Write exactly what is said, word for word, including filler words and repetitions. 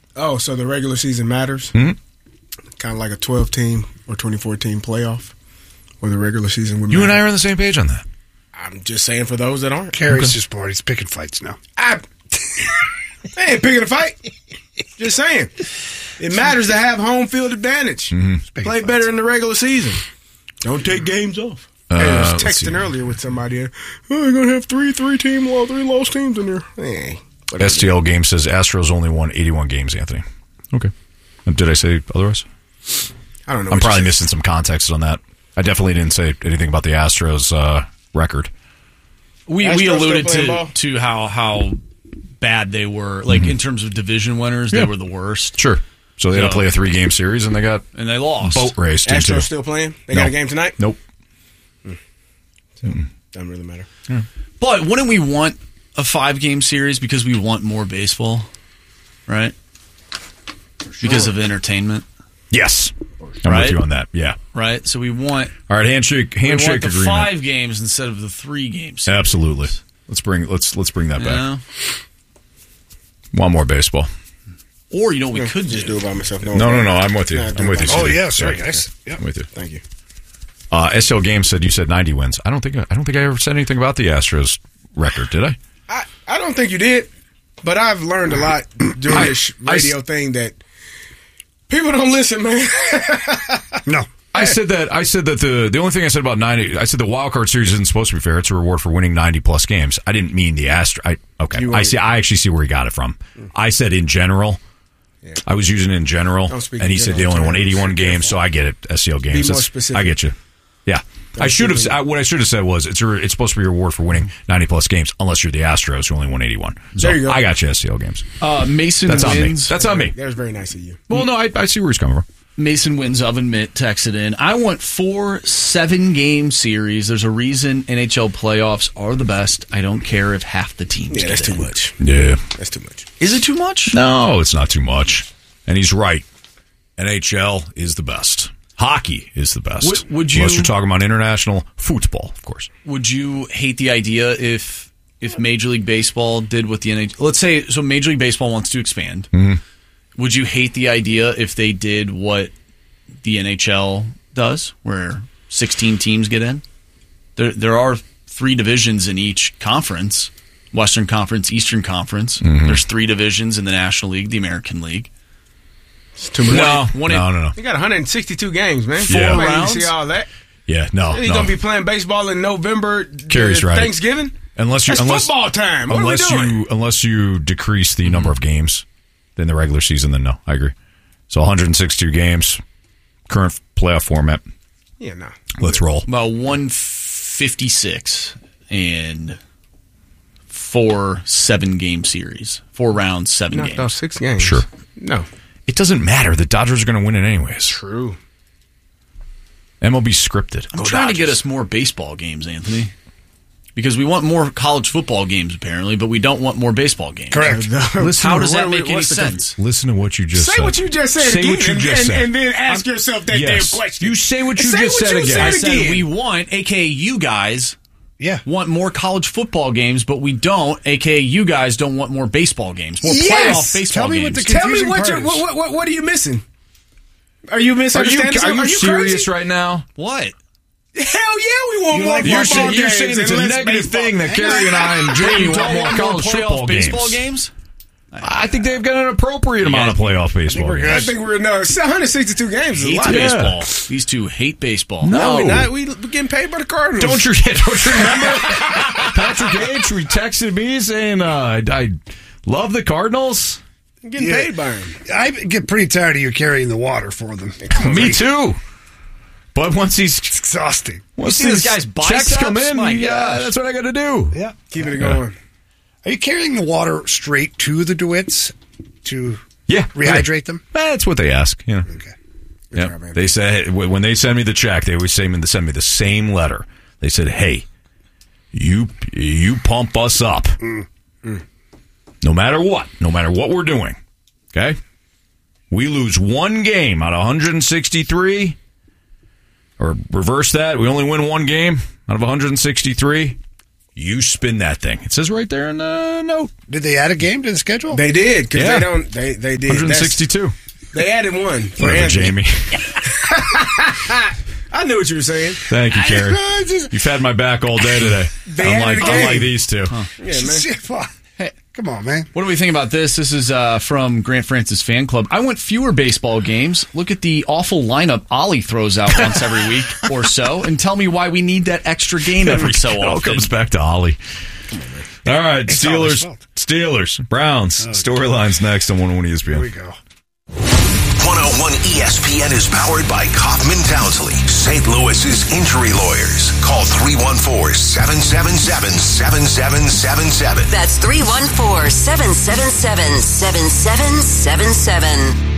Oh, so the regular season matters? Mm-hmm. Kind of like a twelve-team or twenty-four team playoff where the regular season would You matter. and I are on the same page on that. I'm just saying for those that aren't. Carrie's Okay. just bored. He's picking fights now. I, I ain't picking a fight. Just saying. It matters to have home field advantage. Mm-hmm. Play better in the regular season. Don't take games off. Uh, hey, I was let's see. texting earlier with somebody. Oh, you're going to have three three-team, well, three lost teams in there. Hey, S T L game says Astros only won eighty-one games, Anthony. Okay. Did I say otherwise? I don't know. I'm what probably you missing some context on that. I definitely didn't say anything about the Astros uh, record. We Astros we still alluded playing to, ball? to how how bad they were. Like, in terms of division winners, Yeah. they were the worst. Sure. So they had to So- play a three-game series, and they got And they lost. boat raced Astros into. still playing? They No. got a game tonight? Nope. Doesn't really matter. But wouldn't we want a five-game series because we want more baseball, right? Because of entertainment, Yes. I'm Right? with you on that. Yeah. right? So we want, All right. Handshake. we want Handshake the agreement. five games instead of the three games. Absolutely. Let's bring. Let's let's bring that You back. know? One more baseball. Or, you know what we Yeah, could just do? do it by myself. No, no, no. I'm with you. Nah, do I'm it with by you. Oh, Steve. yeah, sorry, Yeah. guys. Yeah. I'm with you. Thank you. Uh, S L Game said you said ninety wins. I don't think I don't think I ever said anything about the Astros record, did I? I, I don't think you did, but I've learned a lot doing I- this I s- radio thing that people don't listen, man. No. I said that. I said that the the only thing I said about ninety. I said the wild card series isn't supposed to be fair. It's a reward for winning ninety plus games. I didn't mean the Astro. I, okay, You I were- see. I actually see where he got it from. I said in general. Yeah. I was using it in general, Don't speak and in he said they general only won terms. eighty-one Be games. careful. So I get it. S C L games. Be more That's- specific. I get you. Yeah. I should have. I, what I should have said was it's a, it's supposed to be a reward for winning ninety plus games, unless you're the Astros who only won eighty-one. So There you go. I got you. S C L games. Uh, Mason That's on me. wins. That's on me. That was very nice of you. Well, no, I, I see where he's coming from. Mason wins Oven Mitt texted in. I want four seven-game series. There's a reason N H L playoffs are the best. I don't care if half the teams Yeah, get that's too in. much. Yeah. That's too much. Is it too much? No, it's not too much. And he's right. N H L is the best. Hockey is the best. Would- would you- Unless you're talking about international football, of course. Would you hate the idea if if Major League Baseball did what the N H L... Let's say, so Major League Baseball wants to expand. Mm-hmm. Would you hate the idea if they did what the N H L does, where sixteen teams get in? There, there are three divisions in each conference. Western Conference, Eastern Conference. Mm-hmm. There's three divisions in the National League, the American League. It's too much. No, one no, in- no, no. You got one hundred sixty-two games, man. Four Nobody need to rounds? see all that. Yeah, no. He's no. going to be playing baseball in November. Carrie's uh, right. Thanksgiving. Unless you, That's unless, football time. What unless are we doing? you, unless you decrease the number of games in the regular season, then no, I agree. So one hundred sixty-two games, current playoff format. Yeah, no. Let's roll. About one fifty-six and four seven-game series. Four rounds, seven Knocked games. off six games. Sure. No. It doesn't matter. The Dodgers are going to win it anyways. True. M L B scripted. I'm trying to get us more baseball games, Anthony. Because we want more college football games, apparently, but we don't want more baseball games. Correct. Listen How to does what- that make any what's the sense? Listen to what you just Say said. what you just said Say again, what you and, just and, said. and then ask yourself that Yes. damn question. You say what you Say just what said you again. said I said again. we want, a k a you guys, Yeah. want more college football games, but we don't, a k a you guys don't want more baseball games. More Yes. playoff baseball Tell me games. what the Tell me confusing what, part you're, is. what, what, what, what are you missing? Are you Are you, misunderstanding? are you something? serious crazy? right now? What? Hell yeah, we want You more like- You're, football saying, you're games saying it's and a less negative baseball. thing that Kerry and I and Jamie You want don't more want more college playoff football baseball games. games? I think they've got an appropriate amount of playoff baseball we're games. good. I think we're no one hundred sixty-two games. Is a Hates lot. baseball. These two hate baseball. No. No, we're not. We we getting paid by the Cardinals. Don't you, don't you remember Patrick H? We texted me saying uh, I, I love the Cardinals. I'm getting Yeah. paid by him. I get pretty tired of you carrying the water for them. Me too. But once he's It's exhausting. once see this these guy's checks biceps? come in, My yeah, gosh. that's what I got to do. Yeah. Keeping it Yeah. going. Are you carrying the water straight to the DeWitts to Yeah, rehydrate them? That's what they ask. You know. Okay. Yeah. job, man. They say when they send me the check, they always say me to send me the same letter. They said, "Hey, you you pump us up, no matter what, no matter what we're doing. Okay, we lose one game out of one hundred sixty-three, or reverse that, we only win one game out of one hundred sixty-three. You spin that thing. It says right there in the note. Did they add a game to the schedule? They did because Yeah. they don't. They they did. one sixty-two. That's- They added one for Whatever, Anthony. Jamie. I knew what you were saying. Thank you, Kerry. You've had my back all day today. They Unlike, added a game. unlike these two. Yeah, man. Hey, come on, man. What do we think about this? This is uh, from Grant Francis Fan Club. I want fewer baseball games. Look at the awful lineup Ollie throws out once every week or so, and tell me why we need that extra game every so It all often. comes back to Ollie. All right, It's Ollie's Steelers, fault. Steelers, Browns. Storylines next on one oh one E S P N. Here we go. one oh one E S P N is powered by Kaufman Townsley, Saint Louis's injury lawyers. Call three one four, seven seven seven, seven seven seven seven. That's three one four, seven seven seven, seven seven seven seven.